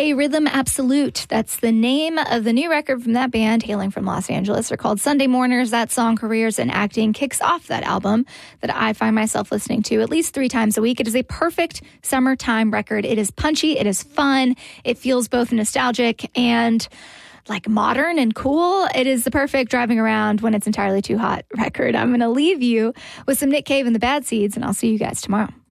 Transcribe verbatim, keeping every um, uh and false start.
A Rhythm Absolute. That's the name of the new record from that band, hailing from Los Angeles. They're called Sunday Mourners. That song, Careers in Acting, kicks off that album that I find myself listening to at least three times a week. It is a perfect summertime record. It is punchy. It is fun. It feels both nostalgic and like modern and cool. It is the perfect driving around when it's entirely too hot record. I'm going to leave you with some Nick Cave and the Bad Seeds, and I'll see you guys tomorrow.